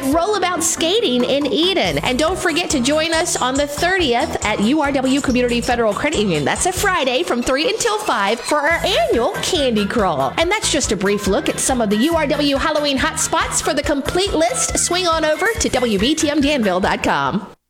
at Rollabout Skating in Eden. And don't forget to join us on the 30th at URW Community Federal Credit Union. That's a Friday from 3 until 5 for our annual Candy Crawl. And that's just a brief look at some of the URW Halloween hot spots. For the complete list, swing on over to WBTMDanville.com.